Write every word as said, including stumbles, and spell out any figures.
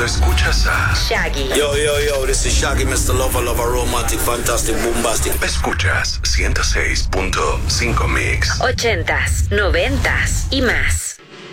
escuchas a Shaggy. Yo, yo, yo, this is Shaggy, mister Lover, Lover, Romantic, Fantastic, Bombastic. Escuchas ciento seis punto cinco Mix. Ochentas, noventas y más.